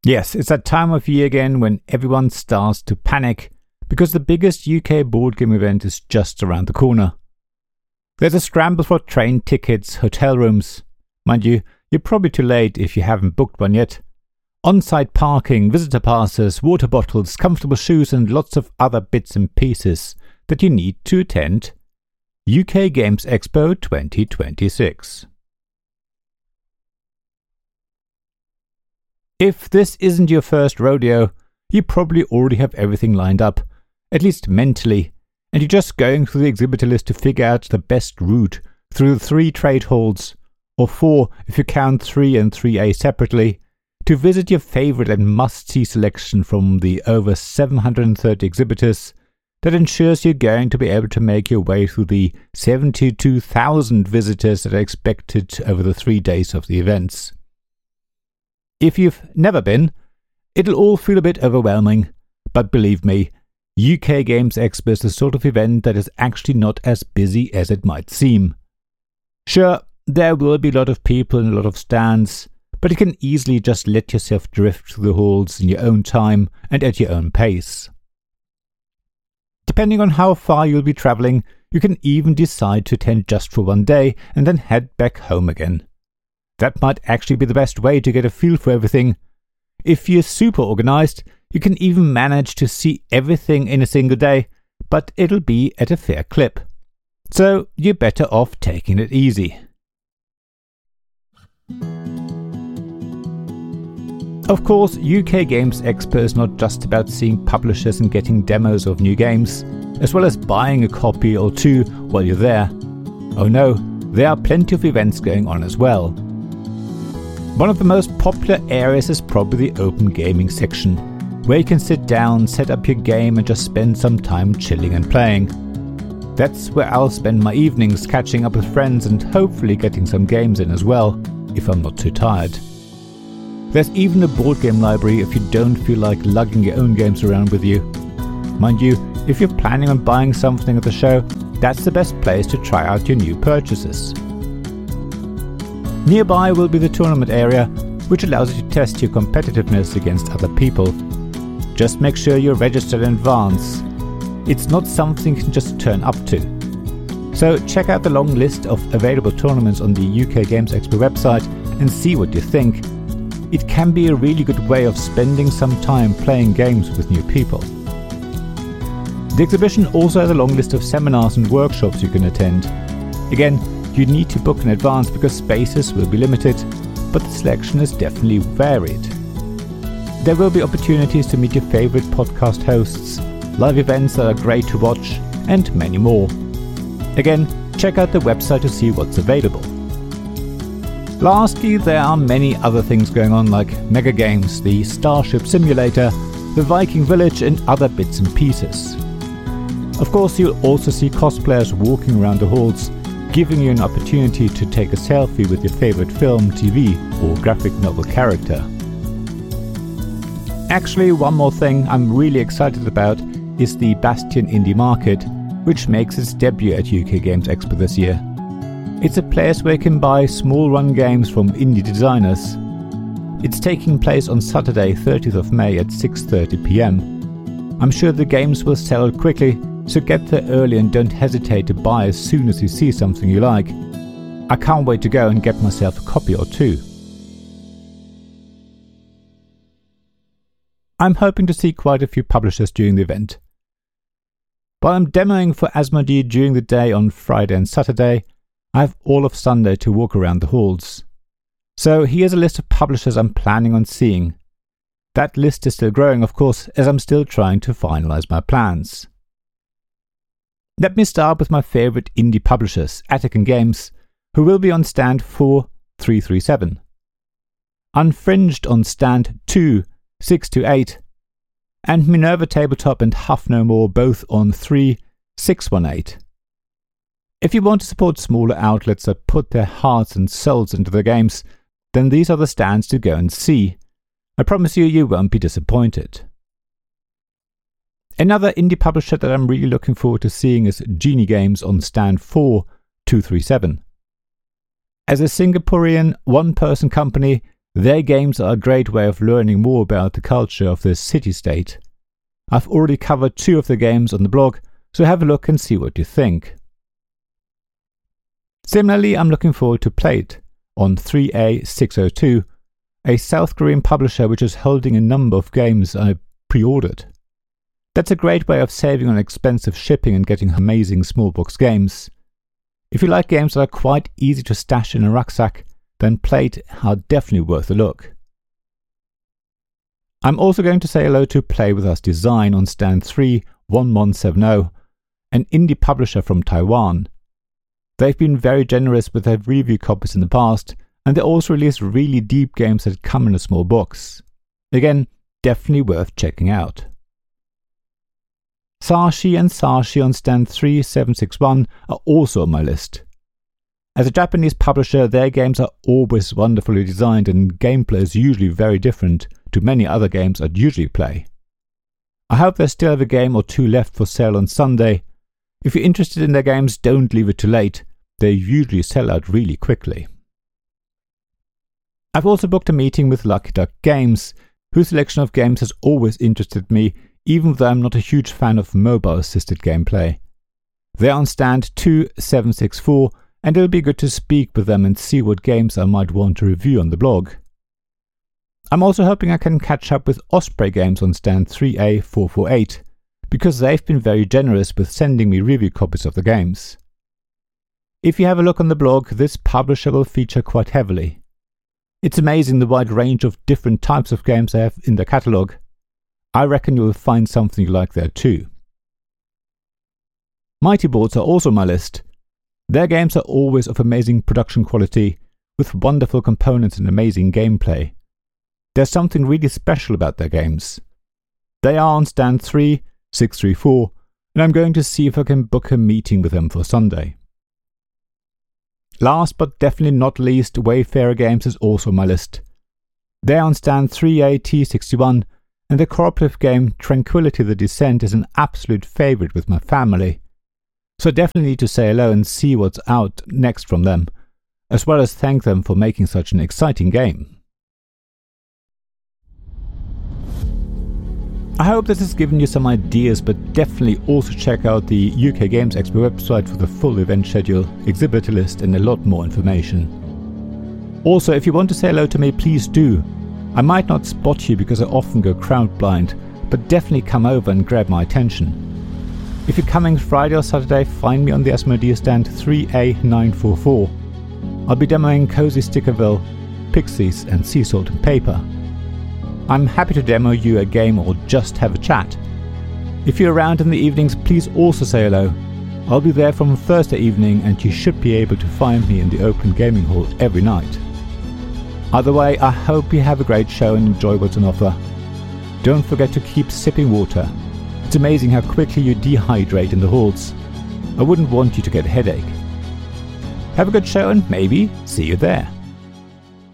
Yes, it's that time of year again when everyone starts to panic because the biggest UK board game event is just around the corner. There's a scramble for train tickets, hotel rooms. Mind you, you're probably too late if you haven't booked one yet. On-site parking, visitor passes, water bottles, comfortable shoes and lots of other bits and pieces that you need to attend UK Games Expo 2026. If this isn't your first rodeo, you probably already have everything lined up, at least mentally, and you're just going through the exhibitor list to figure out the best route through the 3 trade halls, or 4 if you count 3 and 3A separately, to visit your favorite and must-see selection from the over 730 exhibitors that ensures you're going to be able to make your way through the 72,000 visitors that are expected over the 3 days of the events. If you've never been, it'll all feel a bit overwhelming, but believe me, UK Games Expo is the sort of event that is actually not as busy as it might seem. Sure, there will be a lot of people and a lot of stands, but you can easily just let yourself drift through the halls in your own time and at your own pace. Depending on how far you'll be travelling, you can even decide to attend just for one day and then head back home again. That might actually be the best way to get a feel for everything. If you're super organised, you can even manage to see everything in a single day, but it'll be at a fair clip. So you're better off taking it easy. Of course, UK Games Expo is not just about seeing publishers and getting demos of new games, as well as buying a copy or two while you're there. Oh no, there are plenty of events going on as well. One of the most popular areas is probably the open gaming section, where you can sit down, set up your game and just spend some time chilling and playing. That's where I'll spend my evenings catching up with friends and hopefully getting some games in as well, if I'm not too tired. There's even a board game library if you don't feel like lugging your own games around with you. Mind you, if you're planning on buying something at the show, that's the best place to try out your new purchases. Nearby will be the tournament area, which allows you to test your competitiveness against other people. Just make sure you're registered in advance. It's not something you can just turn up to. So check out the long list of available tournaments on the UK Games Expo website and see what you think. It can be a really good way of spending some time playing games with new people. The exhibition also has a long list of seminars and workshops you can attend. Again, you need to book in advance because spaces will be limited, but the selection is definitely varied. There will be opportunities to meet your favorite podcast hosts, live events that are great to watch, and many more. Again, check out the website to see what's available. Lastly, there are many other things going on like Mega Games, the Starship Simulator, the Viking Village and other bits and pieces. Of course, you'll also see cosplayers walking around the halls, giving you an opportunity to take a selfie with your favorite film, TV or graphic novel character. Actually, one more thing I'm really excited about is the Bastion Indie Market, which makes its debut at UK Games Expo this year. It's a place where you can buy small run games from indie designers. It's taking place on Saturday 30th of May at 6:30 PM. I'm sure the games will sell quickly, so get there early and don't hesitate to buy as soon as you see something you like. I can't wait to go and get myself a copy or two. I'm hoping to see quite a few publishers during the event. While I'm demoing for Asmodee during the day on Friday and Saturday, I have all of Sunday to walk around the halls. So here's a list of publishers I'm planning on seeing. That list is still growing, of course, as I'm still trying to finalize my plans. Let me start with my favorite indie publishers, Attican Games, who will be on stand 4-337. Unfringed on stand 2-628, and Minerva Tabletop and Huff No More both on 3-618. If you want to support smaller outlets that put their hearts and souls into their games, then these are the stands to go and see. I promise you won't be disappointed. Another indie publisher that I'm really looking forward to seeing is Genie Games on stand 4-237. As a Singaporean one-person company, Their games are a great way of learning more about the culture of the city-state. I've already covered 2 of the games on the blog, so have a look and see what you think. Similarly, I'm looking forward to Plate on 3A602, a South Korean publisher which is holding a number of games I pre-ordered. That's a great way of saving on expensive shipping and getting amazing small box games. If you like games that are quite easy to stash in a rucksack, then Plate are definitely worth a look. I'm also going to say hello to Play With Us Design on stand 31170, an indie publisher from Taiwan. They've been very generous with their review copies in the past, and they also release really deep games that come in a small box. Again, definitely worth checking out. Sashi and Sashi on stand 3761 are also on my list. As a Japanese publisher, their games are always wonderfully designed and gameplay is usually very different to many other games I'd usually play. I hope they still have a game or 2 left for sale on Sunday. If you're interested in their games, don't leave it too late. They usually sell out really quickly. I've also booked a meeting with Lucky Duck Games, whose selection of games has always interested me, even though I'm not a huge fan of mobile-assisted gameplay. They're on stand 2764, and it'll be good to speak with them and see what games I might want to review on the blog. I'm also hoping I can catch up with Osprey Games on stand 3A448, because they've been very generous with sending me review copies of the games. If you have a look on the blog, this publisher will feature quite heavily. It's amazing the wide range of different types of games they have in their catalogue. I reckon you'll find something you like there too. Mighty Boards are also on my list. Their games are always of amazing production quality, with wonderful components and amazing gameplay. There's something really special about their games. They are on stand 3634, and I'm going to see if I can book a meeting with them for Sunday. Last but definitely not least, Wayfarer Games is also on my list. They're on stand 3AT61, and the cooperative game Tranquility the Descent is an absolute favourite with my family. So I definitely need to say hello and see what's out next from them, as well as thank them for making such an exciting game. I hope this has given you some ideas, but definitely also check out the UK Games Expo website for the full event schedule, exhibitor list and a lot more information. Also, if you want to say hello to me, please do. I might not spot you because I often go crowd blind, but definitely come over and grab my attention. If you're coming Friday or Saturday, find me on the Asmodee stand 3A944. I'll be demoing Cozy Stickerville, Pixies and Sea Salt and Paper. I'm happy to demo you a game or just have a chat. If you're around in the evenings, please also say hello. I'll be there from Thursday evening and you should be able to find me in the open gaming hall every night. Either way, I hope you have a great show and enjoy what's on offer. Don't forget to keep sipping water. It's amazing how quickly you dehydrate in the halls. I wouldn't want you to get a headache. Have a good show and maybe see you there.